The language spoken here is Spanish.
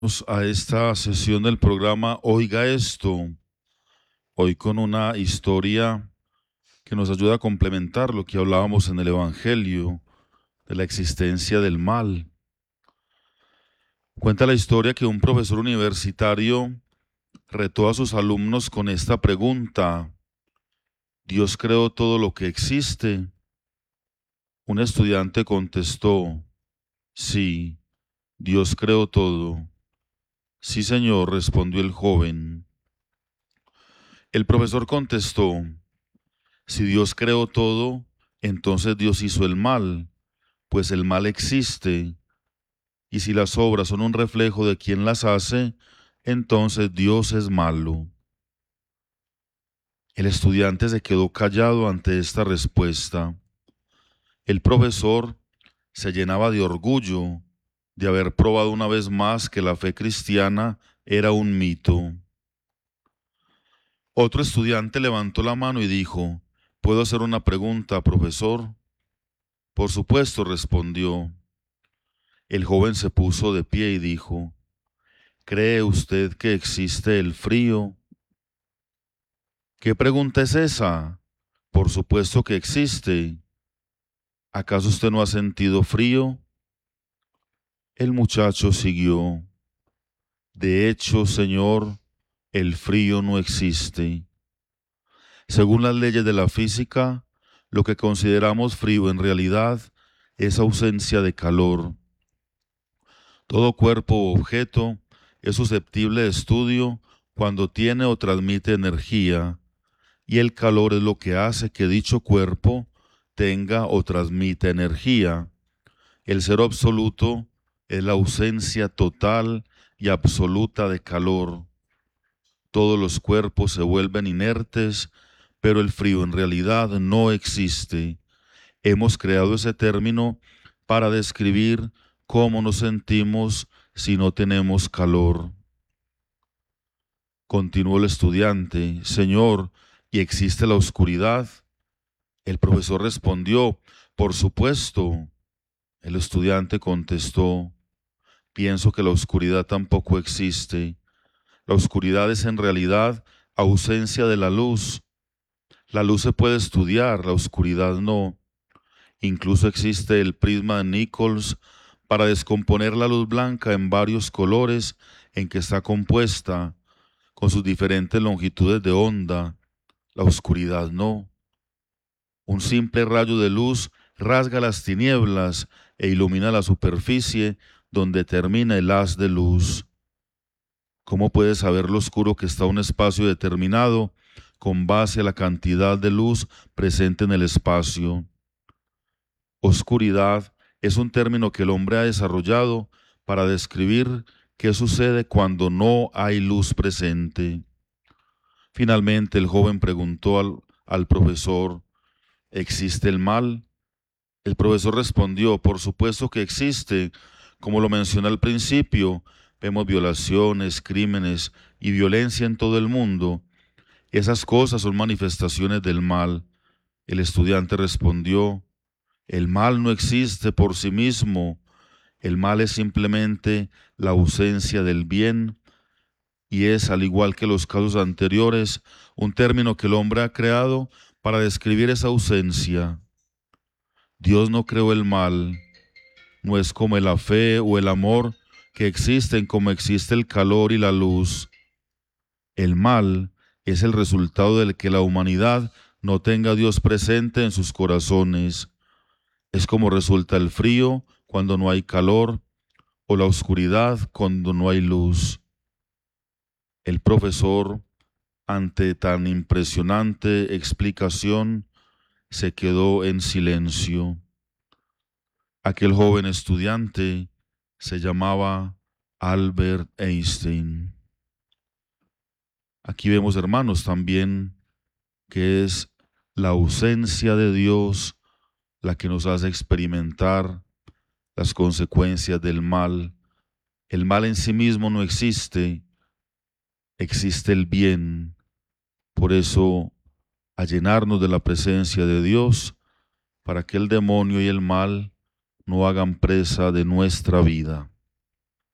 A esta sesión del programa Oiga Esto, hoy con una historia que nos ayuda a complementar lo que hablábamos en el Evangelio de la existencia del mal. Cuenta la historia que un profesor universitario retó a sus alumnos con esta pregunta: ¿Dios creó todo lo que existe? Un estudiante contestó: sí, Dios creó todo. Sí, señor, respondió el joven. El profesor contestó: si Dios creó todo, entonces Dios hizo el mal, pues el mal existe, y si las obras son un reflejo de quien las hace, entonces Dios es malo. El estudiante se quedó callado ante esta respuesta. El profesor se llenaba de orgullo de haber probado una vez más que la fe cristiana era un mito. Otro estudiante levantó la mano y dijo: ¿puedo hacer una pregunta, profesor? Por supuesto, respondió. El joven se puso de pie y dijo: ¿cree usted que existe el frío? ¿Qué pregunta es esa? Por supuesto que existe. ¿Acaso usted no ha sentido frío? El muchacho siguió: de hecho, señor, el frío no existe. Según las leyes de la física, lo que consideramos frío en realidad es ausencia de calor. Todo cuerpo o objeto es susceptible de estudio cuando tiene o transmite energía, y el calor es lo que hace que dicho cuerpo tenga o transmita energía. El cero absoluto es la ausencia total y absoluta de calor. Todos los cuerpos se vuelven inertes, pero el frío en realidad no existe. Hemos creado ese término para describir cómo nos sentimos si no tenemos calor. Continuó el estudiante: Señor, ¿y existe la oscuridad? El profesor respondió: por supuesto. El estudiante contestó: pienso que la oscuridad tampoco existe. La oscuridad es en realidad ausencia de la luz. La luz se puede estudiar, la oscuridad no. Incluso existe el prisma de Nichols para descomponer la luz blanca en varios colores en que está compuesta, con sus diferentes longitudes de onda. La oscuridad no. Un simple rayo de luz rasga las tinieblas e ilumina la superficie donde termina el haz de luz. ¿Cómo puede saber lo oscuro que está un espacio determinado con base a la cantidad de luz presente en el espacio? Oscuridad es un término que el hombre ha desarrollado para describir qué sucede cuando no hay luz presente. Finalmente el joven preguntó al profesor: ¿existe el mal? El profesor respondió: por supuesto que existe. Como lo mencioné al principio, vemos violaciones, crímenes y violencia en todo el mundo. Esas cosas son manifestaciones del mal. El estudiante respondió: el mal no existe por sí mismo. El mal es simplemente la ausencia del bien, y es, al igual que los casos anteriores, un término que el hombre ha creado para describir esa ausencia. Dios no creó el mal. No es como la fe o el amor, que existen como existe el calor y la luz. El mal es el resultado del que la humanidad no tenga a Dios presente en sus corazones. Es como resulta el frío cuando no hay calor, o la oscuridad cuando no hay luz. El profesor, ante tan impresionante explicación, se quedó en silencio. Aquel joven estudiante se llamaba Albert Einstein. Aquí vemos, hermanos, también que es la ausencia de Dios la que nos hace experimentar las consecuencias del mal. El mal en sí mismo no existe, existe el bien. Por eso, a llenarnos de la presencia de Dios, para que el demonio y el mal no hagan presa de nuestra vida.